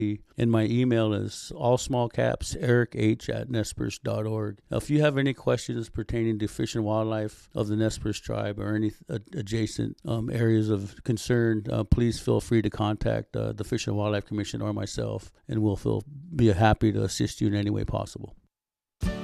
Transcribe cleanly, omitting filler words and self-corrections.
And my email is all small caps, erich@nespers.org. If you have any questions pertaining to fish and wildlife of the Nez Perce tribe or any adjacent areas of concern, please feel free to contact the Fish and Wildlife Commission or myself, and we'll be happy to assist you in any way possible.